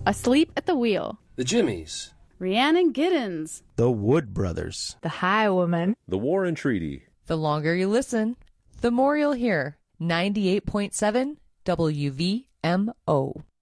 Asleep at the Wheel, The Jimmies, Rhiannon Giddens, The Wood Brothers, The Highwoman, The War and Treaty. The longer you listen, the more you'll hear. 98.7 WVMO.